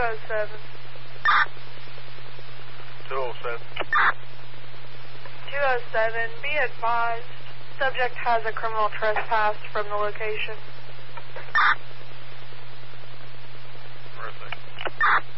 207. 207. 207, be advised. Subject has a criminal trespass from the location. Perfect.